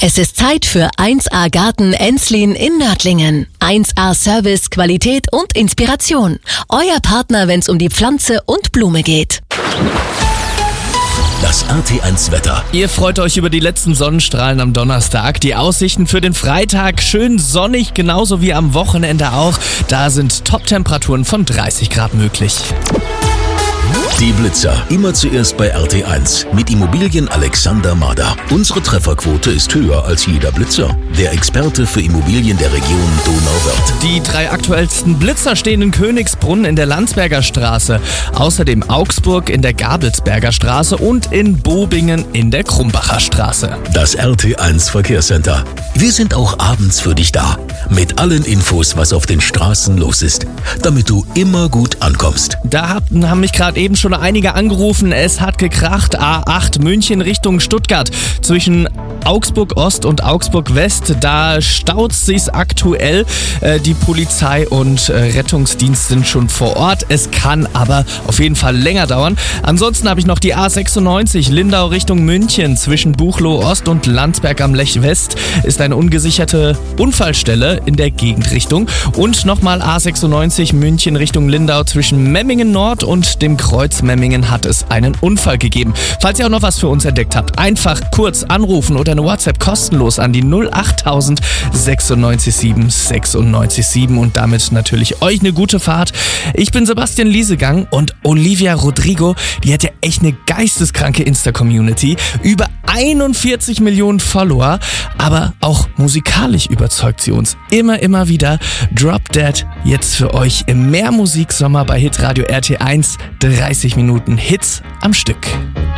Es ist Zeit für 1A Garten Enslin in Nördlingen. 1A Service, Qualität und Inspiration. Euer Partner, wenn es um die Pflanze und Blume geht. Das RT1 Wetter. Ihr freut euch über die letzten Sonnenstrahlen am Donnerstag. Die Aussichten für den Freitag schön sonnig, genauso wie am Wochenende auch. Da sind Top-Temperaturen von 30 Grad möglich. Die Blitzer. Immer zuerst bei RT1 mit Immobilien Alexander Mader. Unsere Trefferquote ist höher als jeder Blitzer. Der Experte für Immobilien der Region Donauwörth. Die 3 aktuellsten Blitzer stehen in Königsbrunn in der Landsberger Straße, außerdem Augsburg in der Gabelsberger Straße und in Bobingen in der Krumbacher Straße. Das RT1 Verkehrscenter. Wir sind auch abends für dich da. Mit allen Infos, was auf den Straßen los ist. Damit du immer gut ankommst. Da haben mich gerade eben schon einige angerufen. Es hat gekracht. A8 München Richtung Stuttgart. Zwischen Augsburg Ost und Augsburg West. Da staut sich's aktuell. Die Polizei und Rettungsdienst sind schon vor Ort. Es kann aber auf jeden Fall länger dauern. Ansonsten habe ich noch die A96 Lindau Richtung München. Zwischen Buchloe Ost und Landsberg am Lech West ist eine ungesicherte Unfallstelle in der Gegenrichtung. Und nochmal A96 München Richtung Lindau. Zwischen Memmingen Nord und dem Kreuz Memmingen hat es einen Unfall gegeben. Falls ihr auch noch was für uns entdeckt habt, einfach kurz anrufen oder eine WhatsApp kostenlos an die 08000 96 7 96 7 und damit natürlich euch eine gute Fahrt. Ich bin Sebastian Liesegang und Olivia Rodrigo, die hat ja echt eine geisteskranke Insta-Community. Über 41 Millionen Follower, aber auch musikalisch überzeugt sie uns immer wieder. Drop Dead jetzt für euch im Mehrmusiksommer bei Hitradio RT1. 30 Minuten Hits am Stück.